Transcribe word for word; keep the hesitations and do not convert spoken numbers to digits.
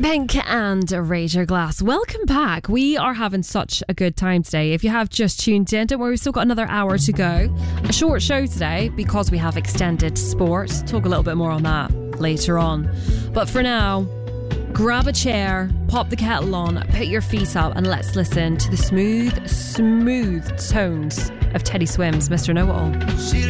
Pink and Raise Your Glass. Welcome back. We are having such a good time today. If you have just tuned in, don't worry, we've still got another hour to go. A short show today because we have extended sport. Talk a little bit more on that later on. But for now, grab a chair, pop the kettle on, put your feet up, and let's listen to the smooth, smooth tones of Teddy Swims, Mister Know-It-All.